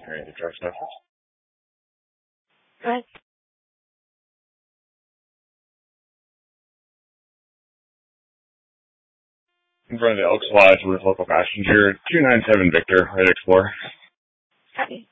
Alright, the truck stuff. Go ahead. In front of the Elks Lodge with local passenger 297 Victor, right Explorer. Copy.